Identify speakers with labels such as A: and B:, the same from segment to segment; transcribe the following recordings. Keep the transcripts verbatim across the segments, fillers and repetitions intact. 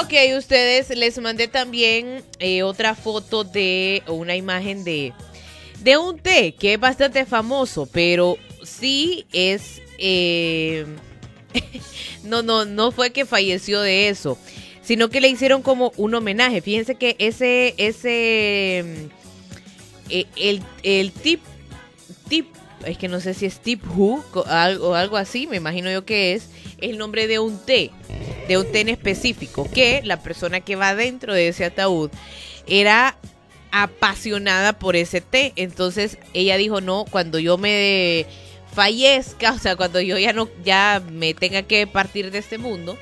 A: Ok, ustedes, les mandé también eh, otra foto de una imagen de, de un té que es bastante famoso, pero sí es... Eh, no, no, no fue que falleció de eso, sino que le hicieron como un homenaje. Fíjense que ese, ese, eh, el, el tip, tip, es que no sé si es tip who o algo, algo así, me imagino yo que es, es el nombre de un té, de un té en específico, que la persona que va dentro de ese ataúd era apasionada por ese té. Entonces ella dijo, no, cuando yo me fallezca, o sea, cuando yo ya no, ya me tenga que partir de este mundo,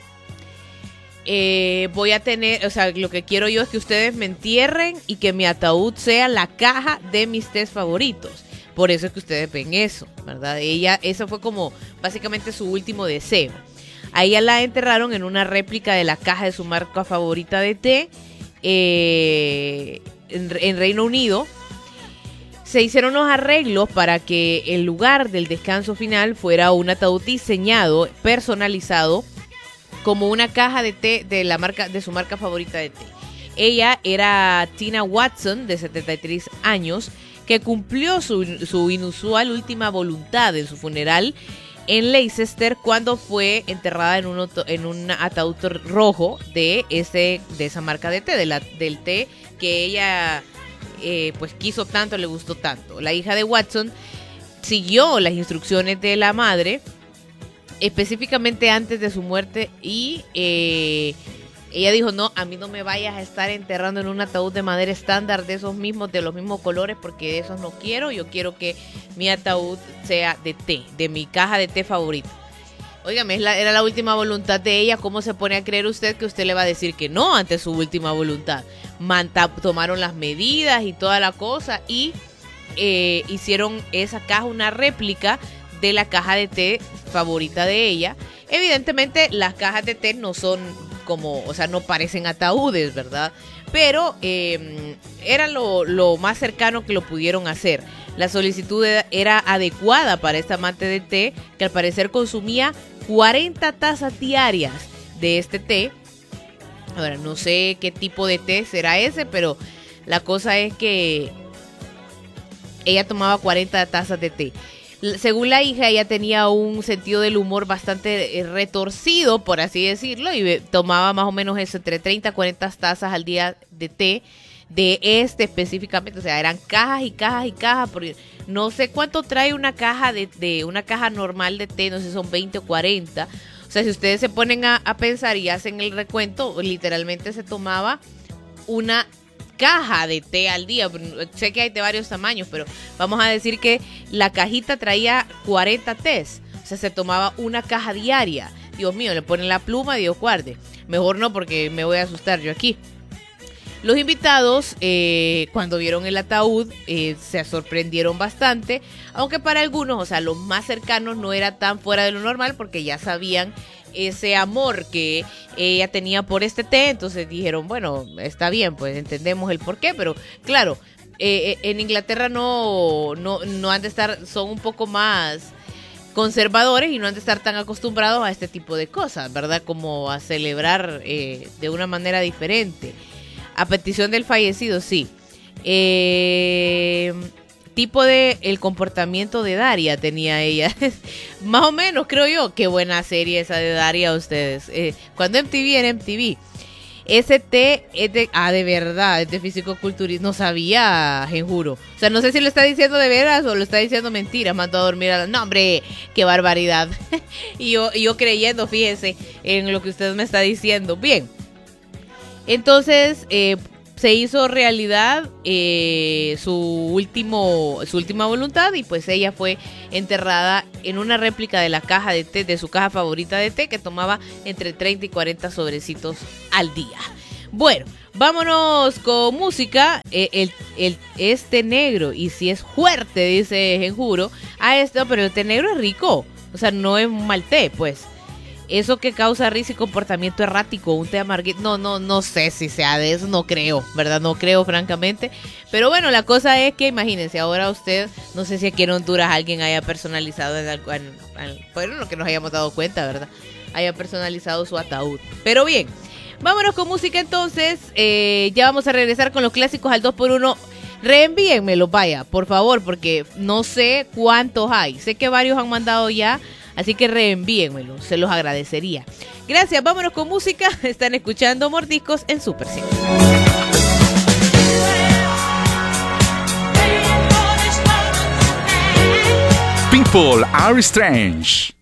A: eh, voy a tener, o sea, lo que quiero yo es que ustedes me entierren y que mi ataúd sea la caja de mis tés favoritos. Por eso es que ustedes ven eso, ¿verdad? Ella, eso fue como básicamente su último deseo. A ella la enterraron en una réplica de la caja de su marca favorita de té eh, en, en Reino Unido. Se hicieron los arreglos para que el lugar del descanso final fuera un ataúd diseñado, personalizado, como una caja de té de la marca, de su marca favorita de té. Ella era Tina Watson, de setenta y tres años, que cumplió su, su inusual última voluntad en su funeral en Leicester cuando fue enterrada en un, en un ataúd rojo de, ese, de esa marca de té, de la, del té que ella eh, pues quiso tanto, le gustó tanto. La hija de Watson siguió las instrucciones de la madre, específicamente antes de su muerte, y eh, ella dijo, no, a mí no me vayas a estar enterrando en un ataúd de madera estándar de esos mismos, de los mismos colores, porque de esos no quiero. Yo quiero que mi ataúd sea de té, de mi caja de té favorita. Óigame, es la, era la última voluntad de ella. ¿Cómo se pone a creer usted que usted le va a decir que no ante su última voluntad? Manta, tomaron las medidas y toda la cosa y eh, hicieron esa caja una réplica de la caja de té favorita de ella. Evidentemente las cajas de té no son como, o sea, no parecen ataúdes, ¿verdad? Pero eh, era lo, lo más cercano que lo pudieron hacer. La solicitud era adecuada para esta amante de té, que al parecer consumía cuarenta tazas diarias de este té. Ahora, no sé qué tipo de té será ese, pero la cosa es que ella tomaba cuarenta tazas de té. Según la hija, ella tenía un sentido del humor bastante retorcido, por así decirlo, y tomaba más o menos eso, entre treinta a cuarenta tazas al día de té, de este específicamente. O sea, eran cajas y cajas y cajas, porque no sé cuánto trae una caja de, de una caja normal de té, no sé si son veinte o cuarenta. O sea, si ustedes se ponen a, a pensar y hacen el recuento, literalmente se tomaba una caja de té al día. Sé que hay de varios tamaños, pero vamos a decir que la cajita traía cuarenta tés. O sea, se tomaba una caja diaria. Dios mío, le ponen la pluma, Dios guarde. Mejor no, porque me voy a asustar yo aquí. Los invitados, eh, cuando vieron el ataúd, eh, se sorprendieron bastante, aunque para algunos, o sea, los más cercanos, no era tan fuera de lo normal, porque ya sabían ese amor que ella tenía por este té. Entonces dijeron, bueno, está bien, pues entendemos el porqué, pero claro, eh, en Inglaterra no, no, no han de estar, son un poco más conservadores y no han de estar tan acostumbrados a este tipo de cosas, ¿verdad? Como a celebrar eh, de una manera diferente. A petición del fallecido, sí. Eh, tipo de el comportamiento de Daria tenía ella. Más o menos, creo yo. Qué buena serie esa de Daria, ustedes. Eh, cuando M T V era M T V. Ese té es de, ah, de verdad, es de fisicoculturismo. No sabía, juro. O sea, no sé si lo está diciendo de veras o lo está diciendo mentira. Mandó a dormir a la... No, hombre, qué barbaridad. y yo, y yo creyendo, fíjese, en lo que usted me está diciendo. Bien. Entonces eh, se hizo realidad eh, su último su última voluntad, y pues ella fue enterrada en una réplica de la caja de té, de su caja favorita de té, que tomaba entre treinta y cuarenta sobrecitos al día. Bueno, vámonos con música. Eh, el, el, este negro, y si es fuerte, dice Genjuro, a esto, pero el té negro es rico, o sea, no es un mal té, pues. Eso que causa risa y comportamiento errático, un té amarguito, no, no, no sé si sea de eso, no creo, ¿verdad? No creo, francamente. Pero bueno, la cosa es que, imagínense, ahora usted, no sé si aquí en Honduras alguien haya personalizado, en algo, en, en, bueno, lo que nos hayamos dado cuenta, ¿verdad? Haya personalizado su ataúd. Pero bien, Vámonos con música entonces. Eh, ya vamos a regresar con los clásicos al dos por uno. Reenvíenmelo, vaya, por favor, porque no sé cuántos hay. Sé que varios han mandado ya, así que reenvíenmelo, se los agradecería. Gracias, vámonos con música. Están escuchando Mordiscos en Super cien.
B: People are strange.